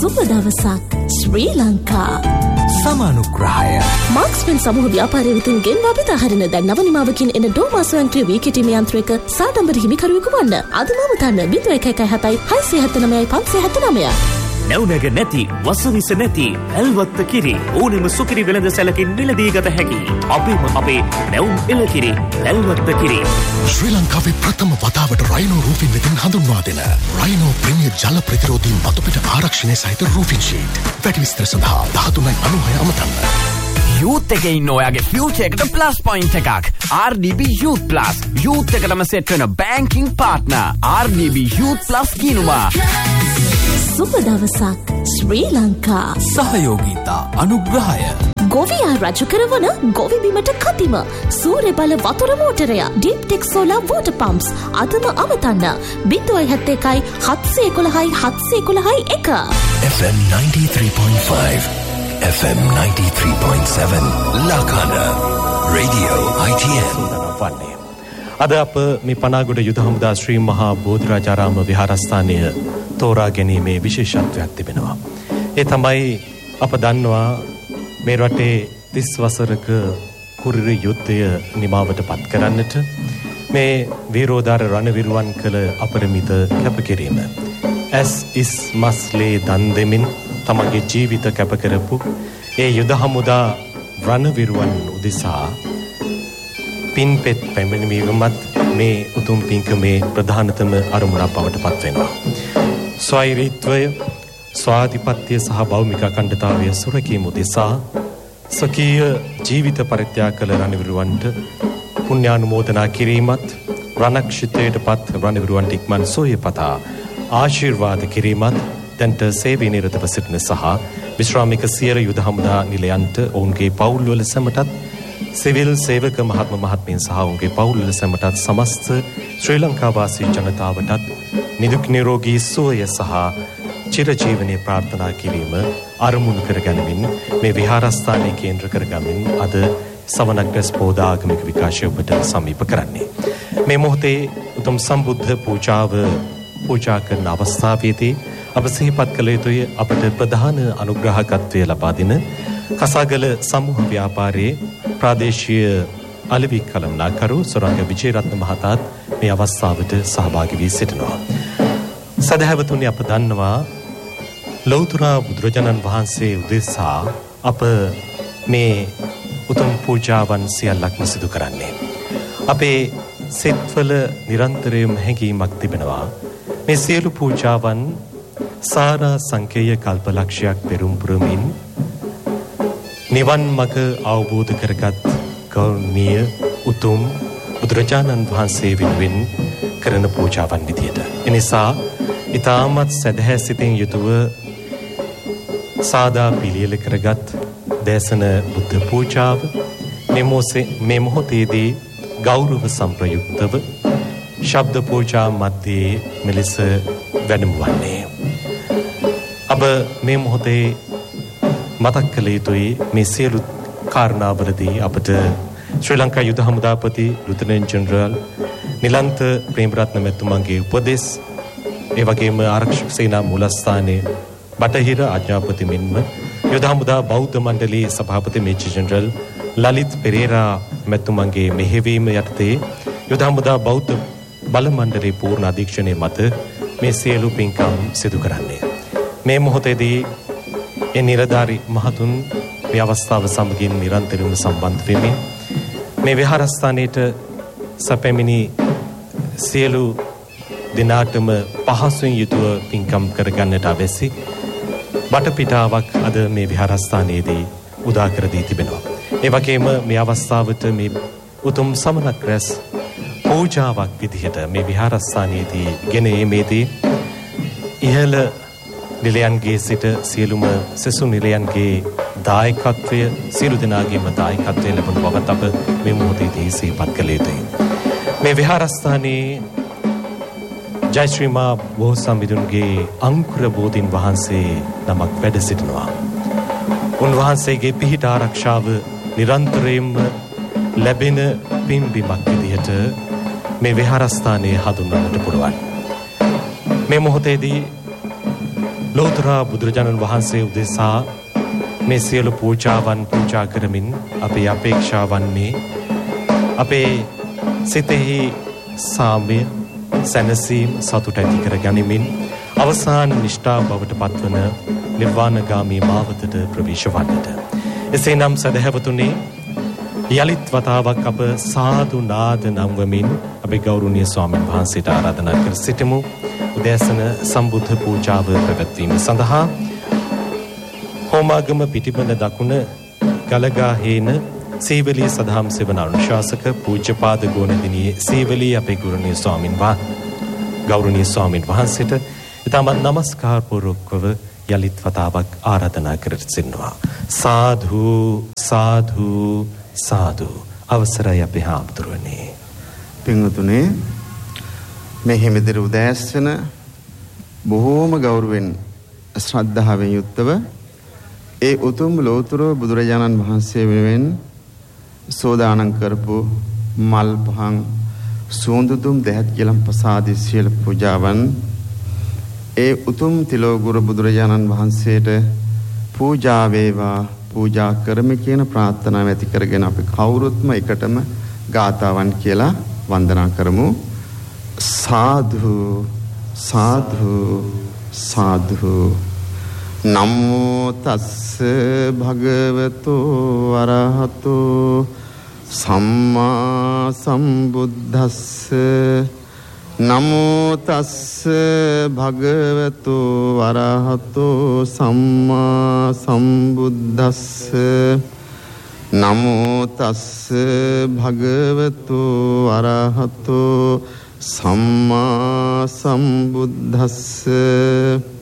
සුබ දවසක් ශ්‍රී ලංකා. සමානුග්‍රහය මාක්ස්වෙන් සමූහ ව්‍යාපාරය වෙතින් ගෙන්වා බෙදා හරින දැන් නව නිමාවකින් එන ඩෝමා ස්වයංක්‍රීය වී කිටීමේ යන්ත්‍රයක සාඩම්බර හිමිකරුවෙකු වන්න. අදම වතන්න 0117 679 579. නැවුනග නැති වසවිස නැති ඇල්වත්ත කිරි ඕනෙම සුකිරි වෙළඳ සැලකින් මිලදී ගත හැකි අපේ නැවුම් එළකිරි ඇල්වත්ත කිරි. ශ්‍රී ලංකාවේ ප්‍රථම වතාවට රයිනෝ රූෆින් වෙතින් හඳුන්වා දෙන රයිනෝ ප්‍රීමියර් ජල ප්‍රතිරෝධී මතුපිට ආරක්ෂණය සහිත රූෆින් ෂීට්. වැඩි විස්තර සඳහා 1396 අමතන්න. යූත් එකේ ඉන්න ඔයාගේ ෆියුචර් එකට ප්ලස් පොයින්ට් එකක්. RDB Youth Plus යූත් එකටම සෙට් වෙන banking partner RDB Youth Plus කියනවා. සුබ දවසක් ශ්‍රී ලංකා. සහයෝගීතා අනුග්‍රහය ගොවියා රජ කරවන ගොවි බිමට කතිම සූර්ය බල වතුර මෝටරය ඩීප්ටෙක් සෝලාර් වෝටර් පම්ප්ස් අදම අමතන්න 071 711 711 FM 93.5 FM 93.7 Lakana Radio ITN. අද අප මේ පනාගොඩ යුද හමුදා ශ්‍රී මහා බෝධිරාජාරාම විහාරස්ථානය තෝරා ගැනීමේ විශේෂත්වයක් තිබෙනවා. ඒ තමයි අප දන්නවා මේ රටේ 30 වසරක කුරිරු යුද්ධය නිමාවට පත් කරන්නට මේ වීරෝදාර රණවිරුවන් කළ අපරිමිත කැපකිරීම. ඇස් ඉස් මස්ලේ දන් දෙමින් තමගේ ජීවිත කැප කරපු ඒ යුද හමුදා රණවිරුවන් උදෙසා පින්පෙත් පැමිණීමත් මේ උතුම් පින්කමේ ප්‍රධානතම අරමුණක් බවට පත් වෙනවා. ස්වෛරීත්වය, ස්වාධිපත්‍ය සහ භෞමික අඛණ්ඩතාවය සුරකීම උදෙසා සකීය ජීවිත පරිත්‍යාග කළ රණවිරුවන්ට පුණ්‍යානුමෝදනා කිරීමත්, රණක්ෂිතයට පත් රණවිරුවන්ට ඉක්මන් සුවය පතා ආශිර්වාද කිරීමත්, දැන්ට සේවයේ නිරතව සිටින සහ විශ්‍රාමික සියර යුද හමුදා නිලයන්ට ඔවුන්ගේ පවුල්වල සැමටත් සිවිල් සේවක මහත්ම මහත්මීන් සහ ඔවුන්ගේ පවුල්වල සැමටත් සමස්ත ශ්‍රී ලංකා වාසී ජනතාවටත් නිදුක් නිරෝගී සුවය සහ චිරජීවනයේ ප්‍රාර්ථනා කිරීම අරමුණු කරගනිමින් මේ විහාරස්ථානයේ කේන්ද්‍ර කරගමින් අද සවනක් රැස් පෝදාගමික විකාශය ඔබට සමීප කරන්නේ. මේ මොහොතේ උතුම් සම්බුද්ධ පූජාව පූජා කරන අවස්ථාවේදී අප සිහිපත් කළ යුතුයි අපට ප්‍රධාන අනුග්‍රහකත්වය ලබා දෙන කසාගල සමූහ ව්‍යාපාරයේ ප්‍රාදේශීය අලෙවි කළමනාකරු සොරංග විජේරත්න මහතාත් මේ අවස්ථාවට සහභාගී වී සිටිනවා. සදහැවතුනි, අප දන්නවා ලෞතර බුදුරජාණන් වහන්සේ උදෙසා අප මේ උතුම් පූජාවන් සියල්ලක්ම සිදු කරන්නේ. අපේ සිත්වල නිරන්තරයෙන්ම හැඟීමක් තිබෙනවා මේ සියලු පූජාවන් සාරා සංකේය කල්පලක්ෂයක් පෙරම් පුරමින් නිවන් මඟ අවබෝධ කරගත් ගෞරවනීය උතුම් බුදුරජාණන් වහන්සේ වෙනුවෙන් කරන පූජාවන් විදියට. එනිසා ඊටමත් සදහැ සිතින් යුතුව සාදා පිළියෙල කරගත් දේශන බුද්ධ පූජාව මේ මොහොතේදී ගෞරව සම්ප්‍රයුක්තව ශබ්ද පූජා මැදේ මෙලෙස වැඩමවන්නේ. අප මේ මොහොතේ මතක් කළ යුතුයි මේ සියලු කාරණාවලදී අපට ශ්‍රී ලංකා යුද හමුදාපති ලුතනන්ට් ජෙනරල් නිලන්ත ප්‍රේමරත්න මැතිතුමාගේ උපදෙස්, ඒ වගේම ආරක්ෂක සේනා මූලස්ථානයේ බටහිර ආඥාපති මෙන්ම යුද හමුදා බෞද්ධ මණ්ඩලයේ සභාපති මේජර් ජෙනරල් ලලිත් පෙරේරා මැතිතුමාගේ මෙහෙයවීම යටතේ යුද හමුදා බෞද්ධ බල මණ්ඩලයේ පූර්ණ අධීක්ෂණය මත මේ සියලු පින්කම් සිදු කරන්නේ. මේ මොහොතේදී ඒ නිලධාරී මහතුන් මේ අවස්ථාව සමගින් නිරන්තරව සම්බන්ධ වෙමින් මේ විහාරස්ථානයේට සැපැමිණි සියලු දිනාටම පහසුවෙන් යුතුව පින්කම් කරගන්නට අවැසි වටපිටාවක් අද මේ විහාරස්ථානයේදී උදා කර දී තිබෙනවා. ඒ වගේම මේ අවස්ථාවට මේ උතුම් සමනක් රැස් පූජාවක් විදිහට මේ විහාරස්ථානයේදී ගෙන ඒමේදී ඉහළ නිලයන්ගේ සිට සියලුම සෙසු නිලයන්ගේ දායකත්වය, සියලු දෙනාගේම දායකත්වය ලැබුණ බවත් අප මේ මොහොතේදී සිහිපත් කළ යුතුයි. මේ විහාරස්ථානයේ ජයශ්‍රී මා බෝසත්මිඳුන්ගේ අංකුර බෝධීන් වහන්සේ නමක් වැඩ සිටිනවා. උන්වහන්සේගේ පිහිට ආරක්ෂාව නිරන්තරයෙන්ම ලැබෙන පින්බිමක් විදිහට මේ විහාරස්ථානයේ හඳුන්වන්නට පුළුවන්. මේ මොහොතේදී ලෝතර බුදුරජාණන් වහන්සේ උදෙසා මේ සියලු පූජාවන් පූජා කරමින් අපේ අපේක්ෂා වන්නේ අපේ සිතෙහි සාමය සැනසීම සතුට ඇති කර ගනිමින් අවසාන නිෂ්ඨා බවට පත්වන නිර්වාණගාමී මාවතට ප්‍රවේශ වන්නට. එසේනම් සදහැවතුනේ යලිත් වතාවක් අප සාදු නාද නම්වමින් අපේ ගෞරවනීය ස්වාමීන් වහන්සේට ආරාධනා කර සිටිමු. උදෑසන සම්බුද්ධ පූජාව පැවැත්වීම සඳහා හෝමාගම පිටිබඳ දකුණ ගලගාහේන සීවලී සදහම් සෙවන අනුශාසක පූජ්‍යපාද ගෝණදිනියේ සීවලී අපේ ගෞරවනීය ස්වාමීන් වහන්සේට ඉතාමත් නමස්කාර පූර්වකව යලිත් වතාවක් ආරාධනා කර සිටිනවා. සාදු සාදු සාදු. අවසරයි අපේ හාමුදුරුවනේ. පින්වතුනේ, මේ හිමිදිරි උදෑසන බොහෝම ගෞරවයෙන් ශ්‍රද්ධාවෙන් යුක්තව ඒ උතුම් ලෝතර බුදුරජාණන් වහන්සේ වෙනුවෙන් සෝදානම් කරපු මල් පහන් සූඳුතුම් දෙහත් ගිලම් ප්‍රසාදී සියලු පූජාවන් ඒ උතුම් තිලෝගුරු බුදුරජාණන් වහන්සේට පූජා වේවා, පූජා කරමි කියන ප්‍රාර්ථනාව ඇති කරගෙන අපි කවුරුත්ම එකටම ගාථාවන් කියලා වන්දනා කරමු. සාදු සාදු සාදු. නමෝ තස්ස භගවතු අරහතු සම්මා සම්බුද්දස්ස. නමෝ තස්ස භගවතු අරහතු සම්මා සම්බුද්දස්ස. නමෝ තස්ස භගවතු අරහතු සම්මා සම්බුද්දස්ස.